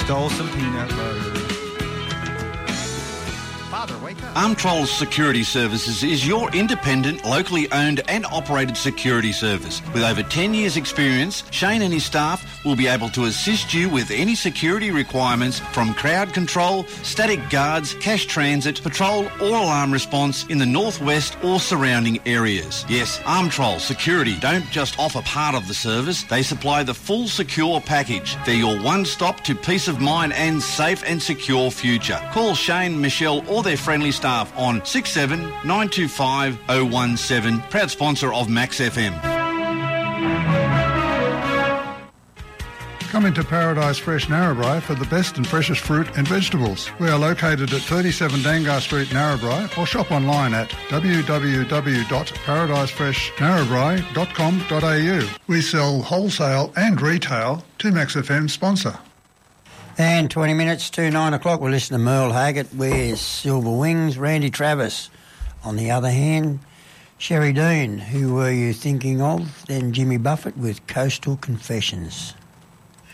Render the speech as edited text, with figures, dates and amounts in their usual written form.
stole some peanut butter. Father, wake up. Armtrol Security Services is your independent, locally owned and operated security service. With over 10 years' experience, Shane and his staff will be able to assist you with any security requirements from crowd control, static guards, cash transit, patrol or alarm response in the northwest or surrounding areas. Yes, Armtrol Security don't just offer part of the service, they supply the full secure package. They're your one-stop to peace of mind and safe and secure future. Call Shane, Michelle or their friendly staff on 67 925 017, proud sponsor of Max FM. Come into Paradise Fresh Narrabri for the best and freshest fruit and vegetables. We are located at 37 Dangar Street, Narrabri, or shop online at www.paradisefreshnarrabri.com.au. We sell wholesale and retail to Max FM sponsor. And 20 minutes to 9 o'clock, we'll listen to Merle Haggart with Silver Wings, Randy Travis. On the other hand, Sherry Dean, Who Were You Thinking Of? Then Jimmy Buffett with Coastal Confessions.